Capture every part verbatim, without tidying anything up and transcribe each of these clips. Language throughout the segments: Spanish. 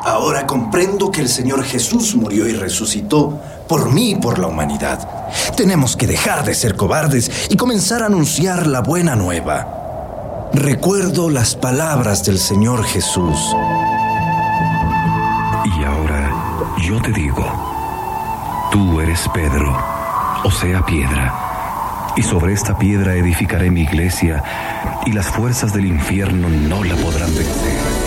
Ahora comprendo que el Señor Jesús murió y resucitó por mí y por la humanidad. Tenemos que dejar de ser cobardes y comenzar a anunciar la buena nueva. Recuerdo las palabras del Señor Jesús. Y ahora yo te digo, tú eres Pedro, o sea, piedra, y sobre esta piedra edificaré mi iglesia, y las fuerzas del infierno no la podrán vencer.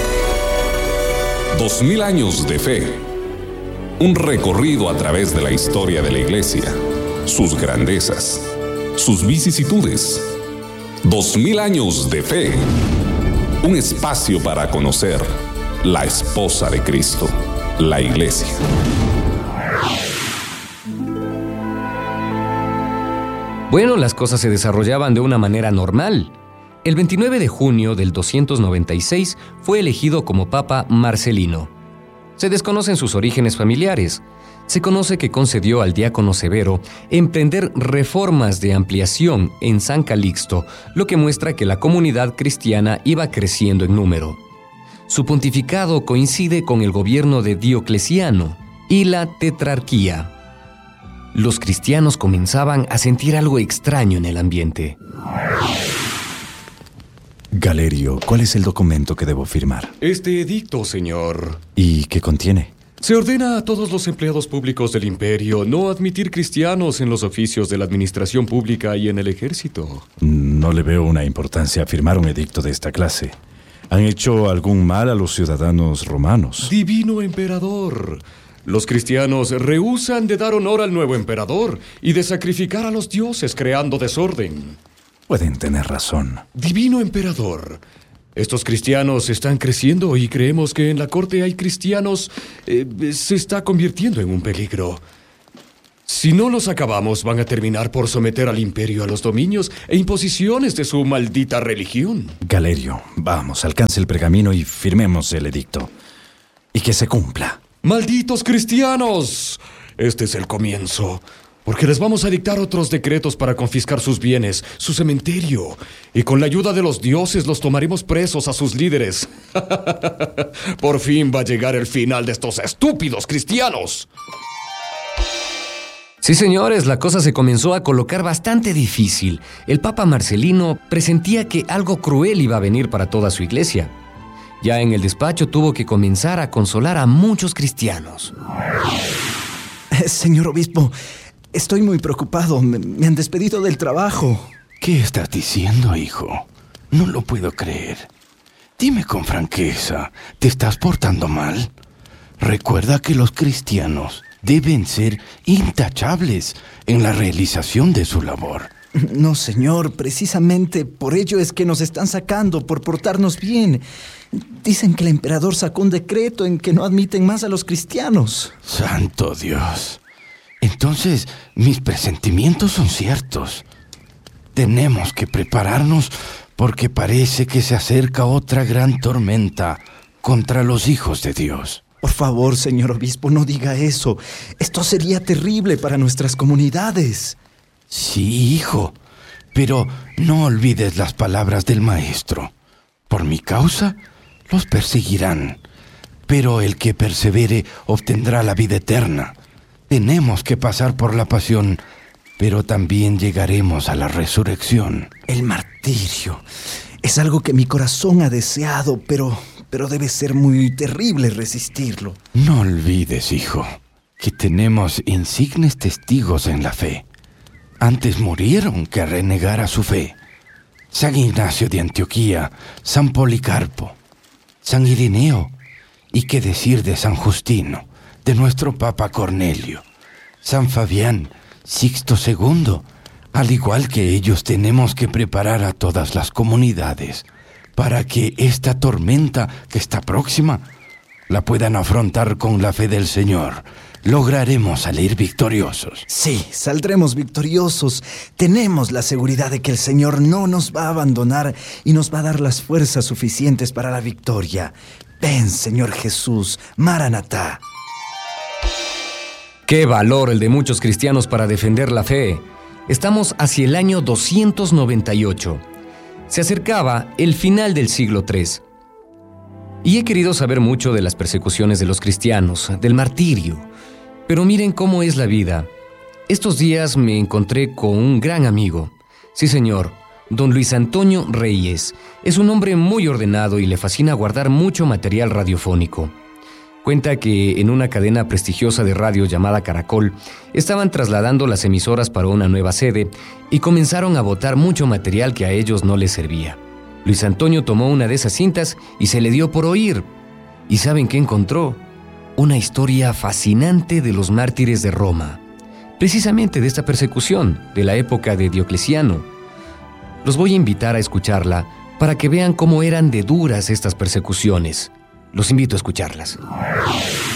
Dos mil años de fe. Un recorrido a través de la historia de la Iglesia, sus grandezas, sus vicisitudes. Dos mil años de fe. Un espacio para conocer la esposa de Cristo, la Iglesia. Bueno, las cosas se desarrollaban de una manera normal. El veintinueve de junio del doscientos noventa y seis fue elegido como Papa Marcelino. Se desconocen sus orígenes familiares. Se conoce que concedió al diácono Severo emprender reformas de ampliación en San Calixto, lo que muestra que la comunidad cristiana iba creciendo en número. Su pontificado coincide con el gobierno de Diocleciano y la tetrarquía. Los cristianos comenzaban a sentir algo extraño en el ambiente. Galerio, ¿cuál es el documento que debo firmar? Este edicto, señor. ¿Y qué contiene? Se ordena a todos los empleados públicos del imperio no admitir cristianos en los oficios de la administración pública y en el ejército. No le veo una importancia a firmar un edicto de esta clase. ¿Han hecho algún mal a los ciudadanos romanos? Divino emperador, los cristianos rehúsan de dar honor al nuevo emperador y de sacrificar a los dioses creando desorden. Pueden tener razón. Divino emperador, estos cristianos están creciendo y creemos que en la corte hay cristianos. Eh, se está convirtiendo en un peligro. Si no los acabamos, van a terminar por someter al imperio a los dominios e imposiciones de su maldita religión. Galerio, vamos, alcance el pergamino y firmemos el edicto. Y que se cumpla. ¡Malditos cristianos! Este es el comienzo. Porque les vamos a dictar otros decretos para confiscar sus bienes, su cementerio. Y con la ayuda de los dioses los tomaremos presos a sus líderes. Por fin va a llegar el final de estos estúpidos cristianos. Sí, señores, la cosa se comenzó a colocar bastante difícil. El Papa Marcelino presentía que algo cruel iba a venir para toda su iglesia. Ya en el despacho tuvo que comenzar a consolar a muchos cristianos. Señor obispo, estoy muy preocupado. Me, me han despedido del trabajo. ¿Qué estás diciendo, hijo? No lo puedo creer. Dime con franqueza, ¿te estás portando mal? Recuerda que los cristianos deben ser intachables en la realización de su labor. No, señor, precisamente por ello es que nos están sacando, por portarnos bien. Dicen que el emperador sacó un decreto en que no admiten más a los cristianos. ¡Santo Dios! Entonces, mis presentimientos son ciertos. Tenemos que prepararnos porque parece que se acerca otra gran tormenta contra los hijos de Dios. Por favor, señor obispo, no diga eso. Esto sería terrible para nuestras comunidades. Sí, hijo, pero no olvides las palabras del maestro. Por mi causa, los perseguirán, pero el que persevere obtendrá la vida eterna. Tenemos que pasar por la pasión, pero también llegaremos a la resurrección. El martirio es algo que mi corazón ha deseado, pero, pero debe ser muy terrible resistirlo. No olvides, hijo, que tenemos insignes testigos en la fe. Antes murieron que renegar a su fe. San Ignacio de Antioquía, San Policarpo, San Ireneo, y qué decir de San Justino, de nuestro Papa Cornelio, San Fabián, Sixto segundo. Al igual que ellos, tenemos que preparar a todas las comunidades para que esta tormenta que está próxima la puedan afrontar con la fe del Señor. Lograremos salir victoriosos. Sí, saldremos victoriosos. Tenemos la seguridad de que el Señor no nos va a abandonar y nos va a dar las fuerzas suficientes para la victoria. Ven, Señor Jesús, Maranatá. ¡Qué valor el de muchos cristianos para defender la fe! Estamos hacia el año doscientos noventa y ocho. Se acercaba el final del siglo tercero. Y he querido saber mucho de las persecuciones de los cristianos, del martirio. Pero miren cómo es la vida. Estos días me encontré con un gran amigo. Sí, señor, don Luis Antonio Reyes. Es un hombre muy ordenado y le fascina guardar mucho material radiofónico. Cuenta que en una cadena prestigiosa de radio llamada Caracol, estaban trasladando las emisoras para una nueva sede y comenzaron a botar mucho material que a ellos no les servía. Luis Antonio tomó una de esas cintas y se le dio por oír. ¿Y saben qué encontró? Una historia fascinante de los mártires de Roma, precisamente de esta persecución de la época de Diocleciano. Los voy a invitar a escucharla para que vean cómo eran de duras estas persecuciones. Los invito a escucharlas.